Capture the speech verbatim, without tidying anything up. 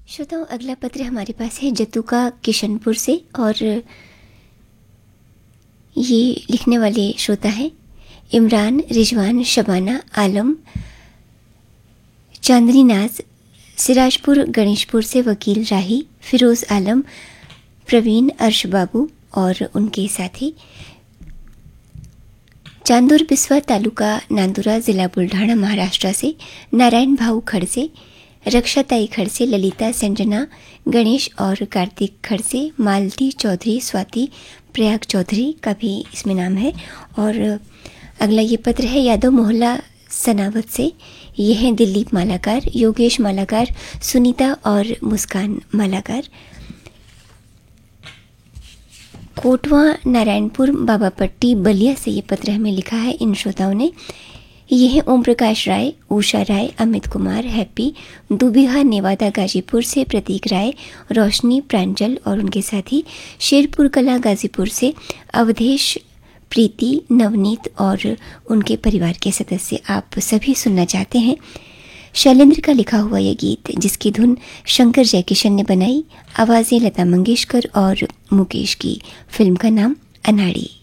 श्रोताओं, अगला पत्र हमारे पास है जत्तू का किशनपुर से, और ये लिखने वाले श्रोता हैं इमरान, रिजवान, शबाना, आलम, चांदनी नाज, सिराजपुर गणेशपुर से वकील राही, फिरोज़ आलम, प्रवीण, अर्श बाबू और उनके साथी, चांदूर बिस्वा तालुका नांदुरा, ज़िला बुल्ढाणा, महाराष्ट्र से नारायण भाऊ खड़से, रक्षाताई खड़से, ललिता, संजना, गणेश और कार्तिक खड़से, मालती चौधरी, स्वाति, प्रयाग चौधरी का भी इसमें नाम है। और अगला ये पत्र है यादव मोहल्ला सनावत से। ये हैं दिलीप मालाकार, योगेश मालाकार, सुनीता और मुस्कान मालाकार। कोटवा नारायणपुर बाबापट्टी बलिया से ये पत्र हमें लिखा है इन श्रोताओं ने। ये हैं ओम प्रकाश राय, उषा राय, अमित कुमार, हैप्पी, दुबिहा नेवादा गाजीपुर से प्रतीक राय, रोशनी, प्रांजल और उनके साथी, शेरपुर कला गाजीपुर से अवधेश, प्रीति, नवनीत और उनके परिवार के सदस्य। आप सभी सुनना चाहते हैं शैलेंद्र का लिखा हुआ यह गीत, जिसकी धुन शंकर जयकिशन ने बनाई, आवाज़ें लता मंगेशकर और मुकेश की। फिल्म का नाम अनाड़ी।